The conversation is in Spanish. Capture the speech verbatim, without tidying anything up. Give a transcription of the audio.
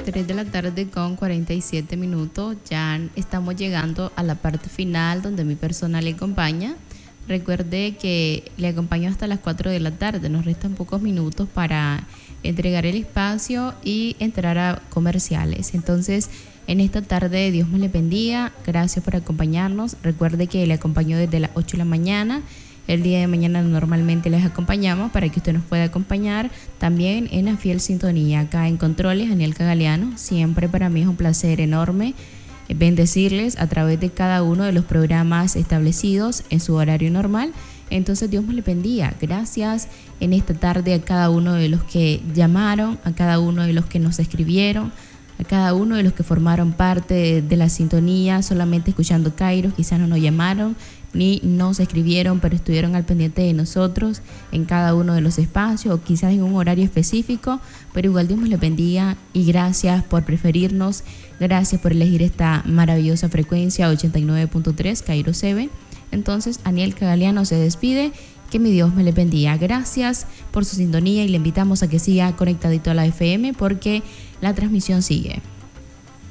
tres de la tarde con cuarenta y siete minutos. Ya estamos llegando a la parte final donde mi persona le acompaña. Recuerde que le acompaño hasta las cuatro de la tarde. Nos restan pocos minutos para entregar el espacio y entrar a comerciales. Entonces, en esta tarde, Dios me le bendiga. Gracias por acompañarnos. Recuerde que le acompaño desde las ocho de la mañana. El día de mañana normalmente les acompañamos para que usted nos pueda acompañar también en la fiel sintonía. Acá en Controles, Aniel Cagaliano. Siempre para mí es un placer enorme bendecirles a través de cada uno de los programas establecidos en su horario normal. Entonces Dios me le bendiga. Gracias en esta tarde a cada uno de los que llamaron, a cada uno de los que nos escribieron, a cada uno de los que formaron parte de, de la sintonía, solamente escuchando Kairos. Quizás no nos llamaron ni nos escribieron, pero estuvieron al pendiente de nosotros en cada uno de los espacios, o quizás en un horario específico, pero igual Dios me les bendiga y gracias por preferirnos, gracias por elegir esta maravillosa frecuencia ochenta y nueve punto tres Kairos siete. Entonces, Aniel Cagaliano se despide, que mi Dios me les bendiga. Gracias por su sintonía y le invitamos a que siga conectadito a la F M porque la transmisión sigue.